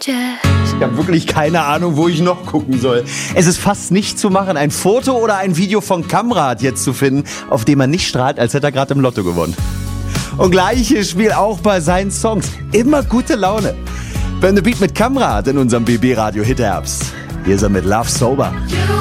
Ich habe wirklich keine Ahnung, wo ich noch gucken soll. Es ist fast nicht zu machen, ein Foto oder ein Video von Kamrat jetzt zu finden, auf dem er nicht strahlt, als hätte er gerade im Lotto gewonnen. Und gleiches Spiel auch bei seinen Songs. Immer gute Laune. Ben the Beat mit Kamrat in unserem BB Radio Hit Herbst. Hier ist er mit Love Sober.